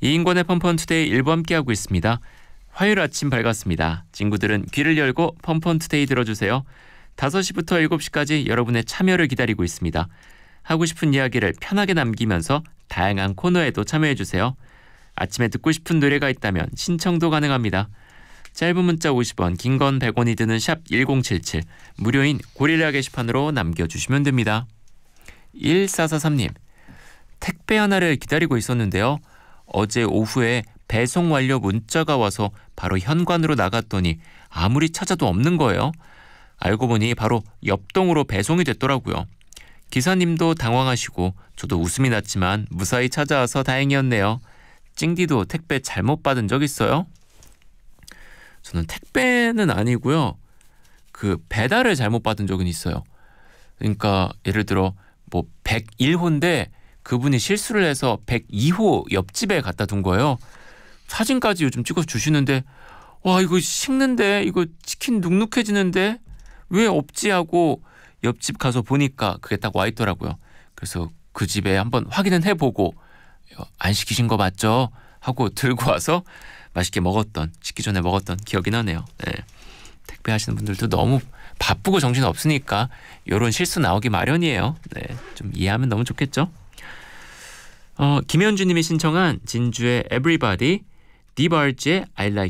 이인권의 펀펀투데이 일부 함께하고 있습니다. 화요일 아침 밝았습니다. 친구들은 귀를 열고 펀펀투데이 들어주세요. 5시부터 7시까지 여러분의 참여를 기다리고 있습니다. 하고 싶은 이야기를 편하게 남기면서 다양한 코너에도 참여해주세요. 아침에 듣고 싶은 노래가 있다면 신청도 가능합니다. 짧은 문자 50원, 긴 건 100원이 드는 샵 1077, 무료인 고릴라 게시판으로 남겨주시면 됩니다. 1443님, 택배 하나를 기다리고 있었는데요. 어제 오후에 배송 완료 문자가 와서 바로 현관으로 나갔더니 아무리 찾아도 없는 거예요. 알고 보니 바로 옆동으로 배송이 됐더라고요. 기사님도 당황하시고 저도 웃음이 났지만 무사히 찾아와서 다행이었네요. 찡디도 택배 잘못 받은 적 있어요? 저는 택배는 아니고요. 그 배달을 잘못 받은 적은 있어요. 그러니까 예를 들어 뭐 101호인데 그분이 실수를 해서 102호 옆집에 갖다 둔 거예요. 사진까지 요즘 찍어서 주시는데 와 이거 식는데 이거 치킨 눅눅해지는데 왜 없지 하고 옆집 가서 보니까 그게 딱 와 있더라고요. 그래서 그 집에 한번 확인은 해보고 안 시키신 거 맞죠? 하고 들고 와서 맛있게 식기 전에 먹었던 기억이 나네요. 네. 택배 하시는 분들도 너무 바쁘고 정신 없으니까 이런 실수 나오기 마련이에요. 네. 좀 이해하면 너무 좋겠죠? 김현주님이 신청한 진주의 Everybody, 디바르지의 I Like